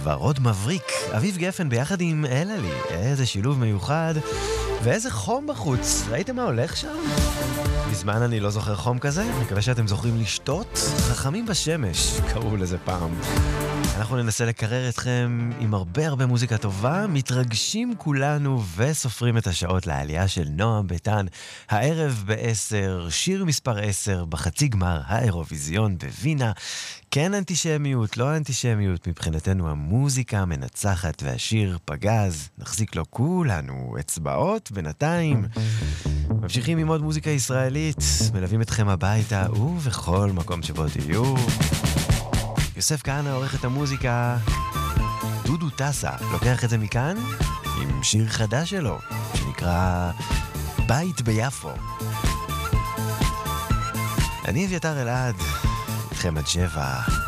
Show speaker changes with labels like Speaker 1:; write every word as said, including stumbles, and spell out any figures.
Speaker 1: ורוד מבריק, אביב גפן ביחד עם אללי, איזה שילוב מיוחד ואיזה חום בחוץ. ראיתם מה הולך שם? מזמן אני לא זוכר חום כזה, מקווה שאתם זוכרים לשתות. חכמים בשמש, קראו לזה פעם. אנחנו ננסה לקרר אתכם עם הרבה הרבה מוזיקה טובה, מתרגשים כולנו וסופרים את השעות לעלייה של נועם ביטן. הערב בעשר, שיר מספר עשר בחצי גמר האירוויזיון בווינה. כן אנטישמיות, לא אנטישמיות, מבחינתנו המוזיקה מנצחת והשיר פגז. נחזיק לו כולנו אצבעות בינתיים. ממשיכים עם עוד מוזיקה ישראלית, מלווים אתכם הביתה ובכל מקום שבו תהיו. יוסף כהנא עורך את המוזיקה, דודו טסה לוקח את זה מכאן עם שיר חדש שלו שנקרא בית ביפו. אני אביתר אלעד, איתכם עד שבע.